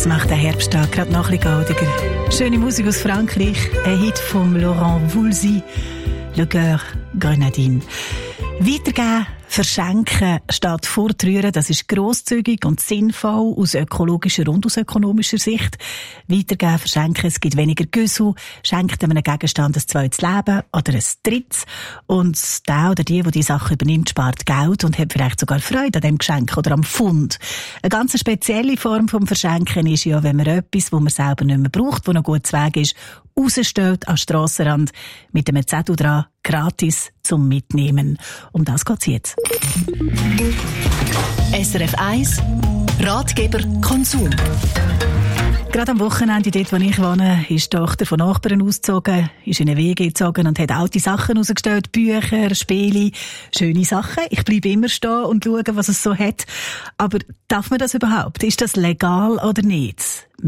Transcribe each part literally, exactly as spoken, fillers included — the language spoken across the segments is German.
Das macht der Herbsttag gerade noch ein bisschen goldiger. Schöne Musik aus Frankreich, ein Hit von Laurent Voulzy, Le Coeur Grenadine. Weitergeben, verschenken statt fortrühren, das ist grosszügig und sinnvoll aus ökologischer und aus ökonomischer Sicht. Weitergeben, verschenken, es gibt weniger Güssel, schenkt einem Gegenstand ein zweites Leben oder ein drittes. Und der oder die, die die Sache übernimmt, spart Geld und hat vielleicht sogar Freude an dem Geschenk oder am Fund. Eine ganz spezielle Form vom Verschenken ist ja, wenn man etwas, das man selber nicht mehr braucht, das noch gut zu Weg ist, rausstellt an den Strassenrand mit einem Zettel dran, gratis zum Mitnehmen. Um das geht's jetzt. S R F eins Ratgeber Konsum. Gerade am Wochenende, dort wo ich wohne, ist die Tochter von Nachbarn ausgezogen, ist in eine W G gezogen und hat alte Sachen rausgestellt, Bücher, Spiele, schöne Sachen. Ich bleibe immer stehen und schaue, was es so hat. Aber darf man das überhaupt? Ist das legal oder nicht?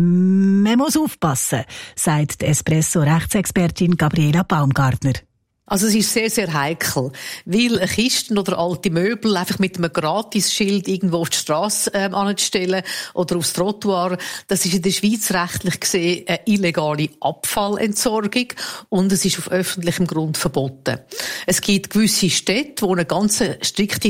Man muss aufpassen, sagt die Espresso-Rechtsexpertin Gabriela Baumgartner. Also es ist sehr, sehr heikel, weil eine Kiste oder alte Möbel einfach mit einem Gratisschild irgendwo auf die Strasse ähm, anzustellen oder aufs Trottoir, das ist in der Schweiz rechtlich gesehen eine illegale Abfallentsorgung und es ist auf öffentlichem Grund verboten. Es gibt gewisse Städte, die eine ganz strikte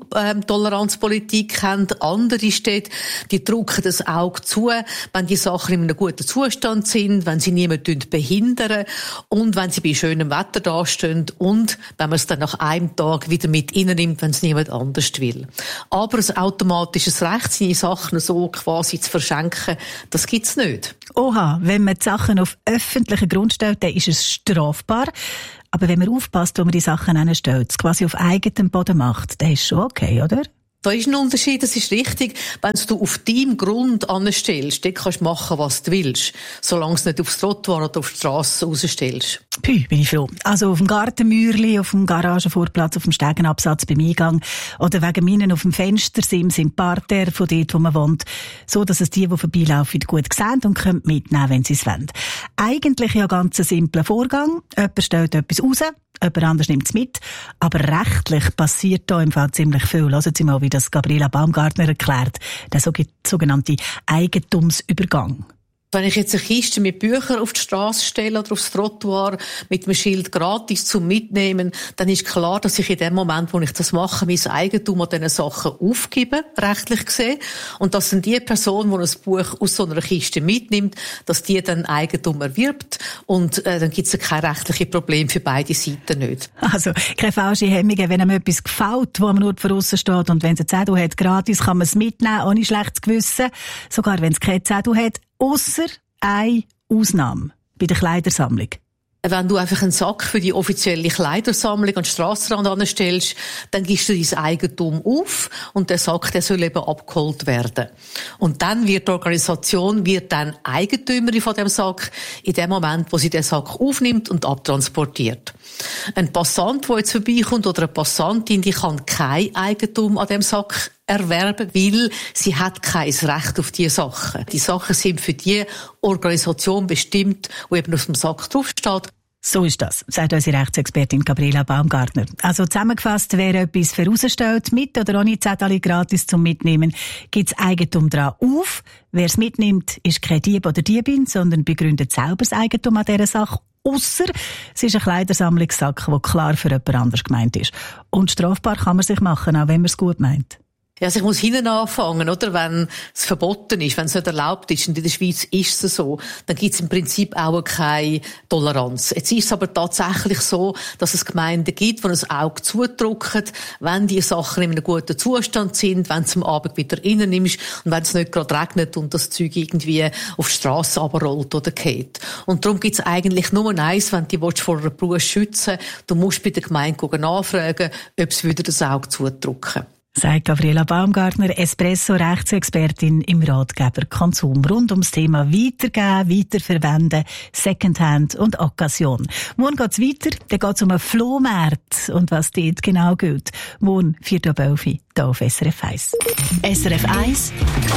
Null-Toleranz-Politik haben. Andere Städte, die drücken das Auge zu, wenn die Sachen in einem guten Zustand sind, wenn sie niemanden behindern und wenn sie bei schönem Wetter dastehen und wenn man es dann nach einem Tag wieder mit reinnimmt, wenn es niemand anders will. Aber ein automatisches Recht, seine Sachen so quasi zu verschenken, das gibt's nicht. Oha, wenn man die Sachen auf öffentlichen Grund stellt, dann ist es strafbar. Aber wenn man aufpasst, wo man die Sachen hinstellt, es quasi auf eigenem Boden macht, dann ist es schon okay, oder? Da ist ein Unterschied, das ist richtig. Wenn du auf deinem Grund anstellst, dann kannst du machen, was du willst. Solange du es nicht aufs Trottoir oder auf die Strasse rausstellst. Pü, bin ich froh. Also auf dem Gartenmürli, auf dem Garagenvorplatz, auf dem Stegenabsatz beim Eingang oder wegen Minen auf dem Fenstersims im Parterre von dort, wo man wohnt. So, dass es die, die vorbeilaufen, gut sehen und können mitnehmen, wenn sie es wollen. Eigentlich ja ganz ein simpler Vorgang. Jemand stellt etwas raus, jemand anders nimmt es mit. Aber rechtlich passiert da im Fall ziemlich viel. Hören Sie mal, wie das Gabriela Baumgartner erklärt. Der sogenannte Eigentumsübergang. Wenn ich jetzt eine Kiste mit Büchern auf die Strasse stelle oder aufs Trottoir mit einem Schild gratis zum Mitnehmen, dann ist klar, dass ich in dem Moment, wo ich das mache, mein Eigentum an diesen Sachen aufgebe, rechtlich gesehen. Und dass dann die Person, die ein Buch aus so einer Kiste mitnimmt, dass die dann Eigentum erwirbt. Und äh, dann gibt es kein rechtliches Problem für beide Seiten nicht. Also keine falsche Hemmungen, wenn einem etwas gefällt, wo man nur von aussen steht und wenn es einen Zettel hat, gratis, kann man es mitnehmen, ohne schlechtes Gewissen. Sogar wenn es keinen Zettel hat. Ausser eine Ausnahme bei der Kleidersammlung. Wenn du einfach einen Sack für die offizielle Kleidersammlung an den Strassenrand anstellst, dann gibst du dein Eigentum auf und der Sack, der soll eben abgeholt werden. Und dann wird die Organisation wird dann Eigentümerin von dem Sack in dem Moment, wo sie den Sack aufnimmt und abtransportiert. Ein Passant, der jetzt vorbeikommt oder eine Passantin, die kann kein Eigentum an dem Sack erwerben, weil sie hat kein Recht auf diese Sachen. Die Sachen sind für die Organisation bestimmt, wo eben auf dem Sack draufsteht. So ist das, sagt unsere Rechtsexpertin Gabriela Baumgartner. Also zusammengefasst, wer etwas vorausstellt, mit oder ohne Zettel gratis zum Mitnehmen, gibt das Eigentum dran auf. Wer es mitnimmt, ist kein Dieb oder Diebin, sondern begründet selber das Eigentum an dieser Sache. Ausser es ist ein Kleidersammlungssack, der klar für jemand anders gemeint ist. Und strafbar kann man sich machen, auch wenn man es gut meint. Ja, also ich muss hinten anfangen, oder? Wenn es verboten ist, wenn es nicht erlaubt ist, und in der Schweiz ist es so, dann gibt es im Prinzip auch keine Toleranz. Jetzt ist es aber tatsächlich so, dass es Gemeinden gibt, die ein Auge zudrücken, wenn die Sachen in einem guten Zustand sind, wenn du am Abend wieder rein nimmst und wenn es nicht gerade regnet und das Zeug irgendwie auf die Strasse runterrollt oder geht. Und darum gibt es eigentlich nur eins, wenn du dich vor einer Brust schützen willst, du musst bei der Gemeinde nachfragen, ob sie wieder das Auge zudrücken. Sagt Gabriela Baumgartner, Espresso-Rechtsexpertin im Ratgeber Konsum rund ums Thema Weitergeben, Weiterverwenden, Secondhand und Occasion. Morgen geht's weiter, dann geht's um einen Flohmarkt und was dort genau gilt. Morgen, vier Uhr elf hier auf S R F eins. S R F eins